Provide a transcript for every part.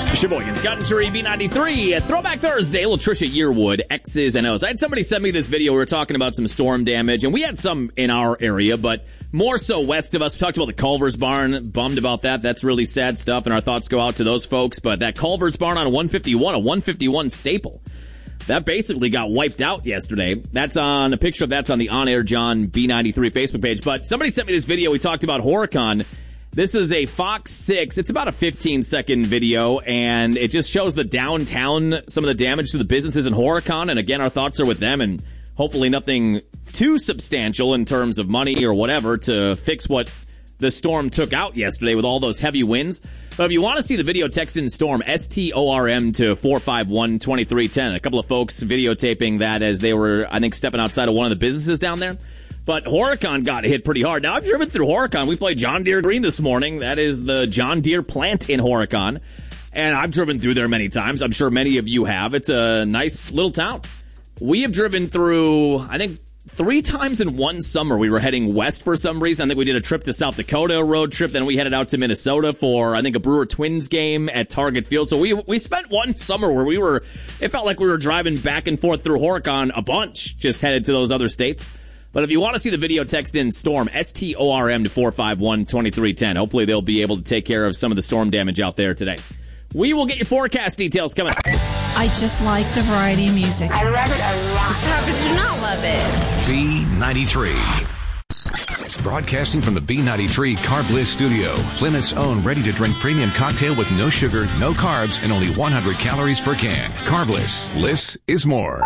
Sheboygan's Got Jury B93, Throwback Thursday, little Trisha Yearwood, X's and O's. I had somebody send me this video. We were talking about some storm damage, and we had some in our area, but more so west of us. We talked about the Culver's Barn, bummed about that. That's really sad stuff, and our thoughts go out to those folks. But that Culver's Barn on 151, a 151 staple, that basically got wiped out yesterday. That's on a picture of that's on the On Air John B93 Facebook page. But somebody sent me this video. We talked about Horicon. This is a Fox 6. It's about a 15-second video, and it just shows the downtown, some of the damage to the businesses in Horicon. And again, our thoughts are with them, and hopefully nothing too substantial in terms of money or whatever to fix what the storm took out yesterday with all those heavy winds. But if you want to see the video, text in STORM, STORM, to 451-2310. A couple of folks videotaping that as they were, I think, stepping outside of one of the businesses down there. But Horicon got hit pretty hard. Now, I've driven through Horicon. We played John Deere Green this morning. That is the John Deere plant in Horicon. And I've driven through there many times. I'm sure many of you have. It's a nice little town. We have driven through, I think, 3 times in one summer. We were heading west for some reason. I think we did a trip to South Dakota, a road trip. Then we headed out to Minnesota for, I think, a Brewer Twins game at Target Field. So we spent one summer where it felt like we were driving back and forth through Horicon a bunch, just headed to those other states. But if you want to see the video, text in STORM, STORM, to 451-2310. Hopefully they'll be able to take care of some of the storm damage out there today. We will get your forecast details coming up. I just like the variety of music. I love it a lot. How could you not love it? B93. Broadcasting from the B93 Carb Bliss studio. Plymouth's own ready-to-drink premium cocktail with no sugar, no carbs, and only 100 calories per can. Carb Bliss. Bliss is more.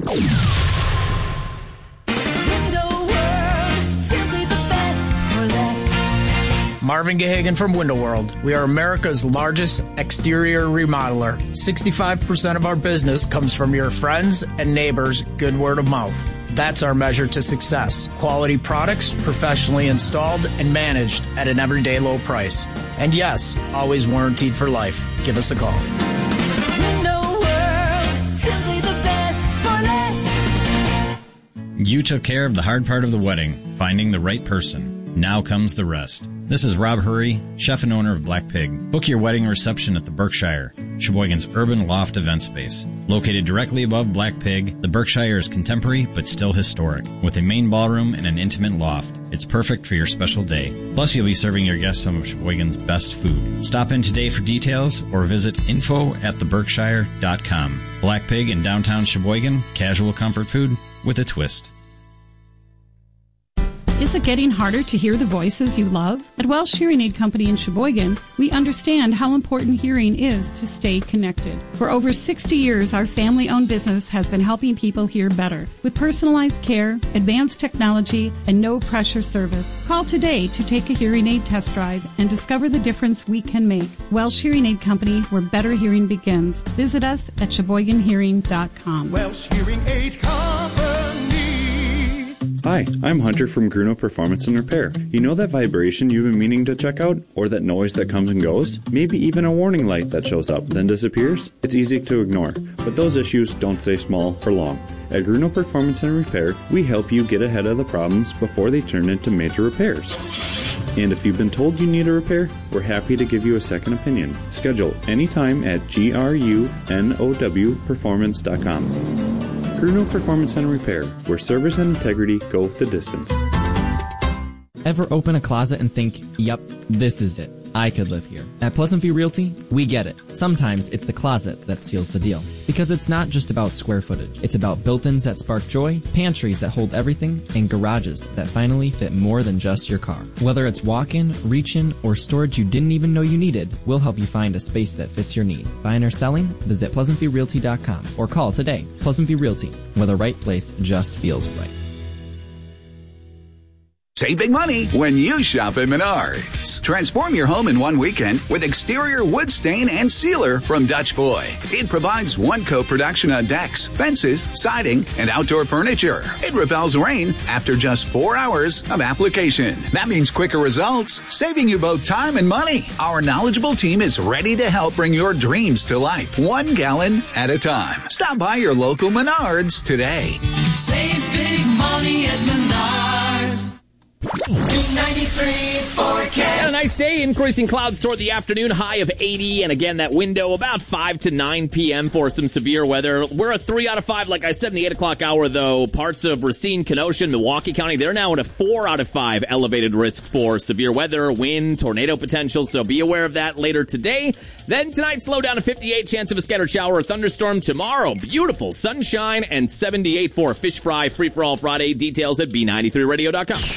Marvin Gahagan from Window World. We are America's largest exterior remodeler. 65% of our business comes from your friends and neighbors' good word of mouth. That's our measure to success. Quality products, professionally installed and managed at an everyday low price. And yes, always warranted for life. Give us a call. Window World, simply the best for less. You took care of the hard part of the wedding, finding the right person. Now comes the rest. This is Rob Hurry, chef and owner of Black Pig. Book your wedding reception at the Berkshire, Sheboygan's urban loft event space. Located directly above Black Pig, the Berkshire is contemporary but still historic, with a main ballroom and an intimate loft. It's perfect for your special day. Plus, you'll be serving your guests some of Sheboygan's best food. Stop in today for details or visit info@theberkshire.com. Black Pig in downtown Sheboygan, casual comfort food with a twist. Is it getting harder to hear the voices you love? At Welsh Hearing Aid Company in Sheboygan, we understand how important hearing is to stay connected. For over 60 years, our family-owned business has been helping people hear better. With personalized care, advanced technology, and no-pressure service, call today to take a hearing aid test drive and discover the difference we can make. Welsh Hearing Aid Company, where better hearing begins. Visit us at SheboyganHearing.com. Welsh Hearing Aid Company. Hi, I'm Hunter from Gruno Performance and Repair. You know that vibration you've been meaning to check out? Or that noise that comes and goes? Maybe even a warning light that shows up, then disappears? It's easy to ignore, but those issues don't stay small for long. At Gruno Performance and Repair, we help you get ahead of the problems before they turn into major repairs. And if you've been told you need a repair, we're happy to give you a second opinion. Schedule anytime at grunowperformance.com. Gruno Performance and Repair, where service and integrity go the distance. Ever open a closet and think, yep, this is it. I could live here. At Pleasant View Realty, we get it. Sometimes it's the closet that seals the deal. Because it's not just about square footage. It's about built-ins that spark joy, pantries that hold everything, and garages that finally fit more than just your car. Whether it's walk-in, reach-in, or storage you didn't even know you needed, we'll help you find a space that fits your needs. Buying or selling? Visit PleasantViewRealty.com or call today. Pleasant View Realty, where the right place just feels right. Save big money when you shop at Menards. Transform your home in one weekend with exterior wood stain and sealer from Dutch Boy. It provides one-coat protection on decks, fences, siding, and outdoor furniture. It repels rain after just 4 hours of application. That means quicker results, saving you both time and money. Our knowledgeable team is ready to help bring your dreams to life, 1 gallon at a time. Stop by your local Menards today. Save big money at Menards. B93 forecast. And nice day. Increasing clouds toward the afternoon, high of 80. And again, that window about 5 to 9 p.m. for some severe weather. We're a 3 out of 5. Like I said in the 8 o'clock hour, though, parts of Racine, Kenosha, and Milwaukee County, they're now at a 4 out of 5 elevated risk for severe weather, wind, tornado potential. So be aware of that later today. Then tonight, slow down to 58, chance of a scattered shower or thunderstorm. Tomorrow, beautiful sunshine and 78 for Fish Fry Free for All Friday. Details at B93radio.com.